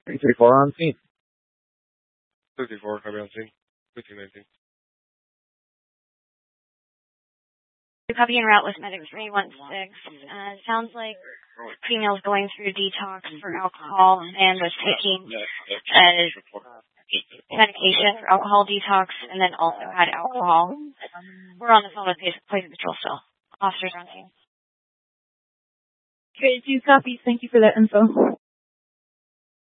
334 on scene. 34, copy on scene. 1519. Copy en route with medic 316. Sounds like female's going through detox for alcohol and was taking medication for alcohol detox and then also had alcohol. We're on the phone with Place Patrol still. Officers on scene. Okay, 2 copies. Thank you for that info.